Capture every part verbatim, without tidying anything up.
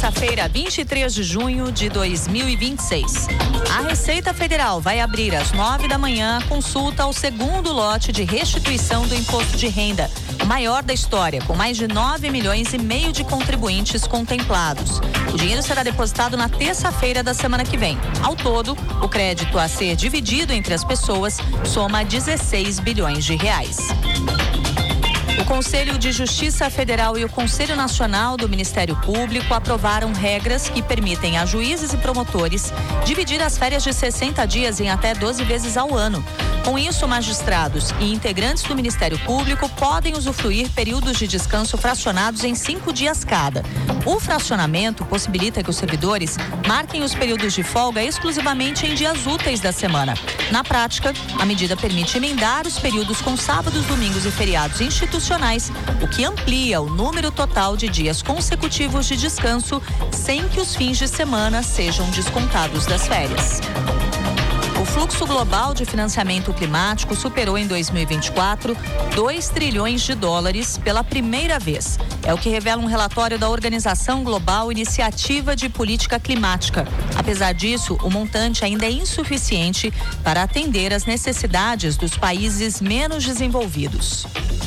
terça-feira, vinte e três de junho de dois mil e vinte e seis. A Receita Federal vai abrir às nove da manhã a consulta ao segundo lote de restituição do imposto de renda, o maior da história, com mais de nove milhões e meio de contribuintes contemplados. O dinheiro será depositado na terça-feira da semana que vem. Ao todo, o crédito a ser dividido entre as pessoas soma dezesseis bilhões de reais. O Conselho de Justiça Federal e o Conselho Nacional do Ministério Público aprovaram regras que permitem a juízes e promotores dividir as férias de sessenta dias em até doze vezes ao ano. Com isso, magistrados e integrantes do Ministério Público podem usufruir períodos de descanso fracionados em cinco dias cada. O fracionamento possibilita que os servidores marquem os períodos de folga exclusivamente em dias úteis da semana. Na prática, a medida permite emendar os períodos com sábados, domingos e feriados institucionais, o que amplia o número total de dias consecutivos de descanso, sem que os fins de semana sejam descontados das férias. O fluxo global de financiamento climático superou em dois mil e vinte e quatro dois trilhões de dólares pela primeira vez. É o que revela um relatório da Organização Global Iniciativa de Política Climática. Apesar disso, o montante ainda é insuficiente para atender às necessidades dos países menos desenvolvidos.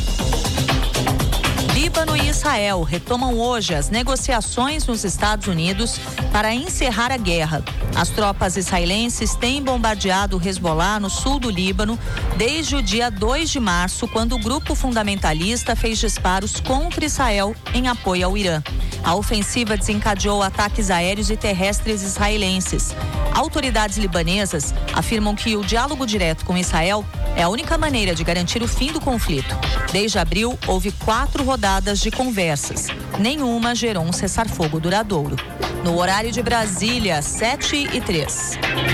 Líbano e Israel retomam hoje as negociações nos Estados Unidos para encerrar a guerra. As tropas israelenses têm bombardeado o Hezbollah no sul do Líbano desde o dia dois de março, quando o grupo fundamentalista fez disparos contra Israel em apoio ao Irã. A ofensiva desencadeou ataques aéreos e terrestres israelenses. Autoridades libanesas afirmam que o diálogo direto com Israel é a única maneira de garantir o fim do conflito. Desde abril, houve quatro rodadas de conversas. Nenhuma gerou um cessar-fogo duradouro. No horário de Brasília, sete e três.